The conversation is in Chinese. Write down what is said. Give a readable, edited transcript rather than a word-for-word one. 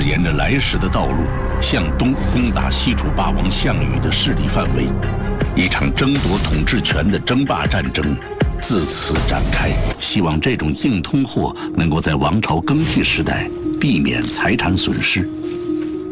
沿着来时的道路向东攻打西楚霸王项羽的势力范围，一场争夺统治权的争霸战争自此展开。希望这种硬通货能够在王朝更替时代避免财产损失，